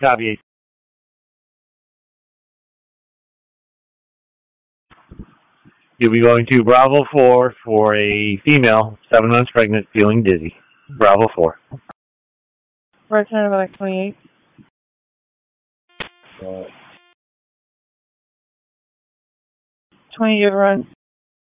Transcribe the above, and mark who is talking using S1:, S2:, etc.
S1: Copy. You'll be going to Bravo 4 for a female, 7 months pregnant, feeling dizzy. Bravo 4.
S2: Right turn about like 28. 20 year run.